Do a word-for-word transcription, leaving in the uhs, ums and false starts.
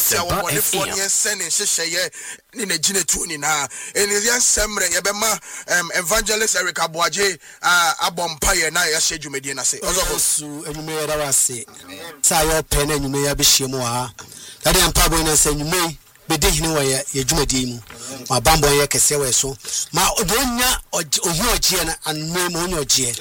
tia wo bone fo ne sene hyehye ni na gine tu ni na eniyan semre ye bema evangelist Eric Aboaje abompa ye na ya hye dwumedie na se ozosu enyume ya rawase sa yo pe na enyume ya behyiemu ha dade ampa bo na se enyume bede hini wa ya dwumedie mu ma bambo ye kese we so ma odonya ohi ogie na anme mo onye ogie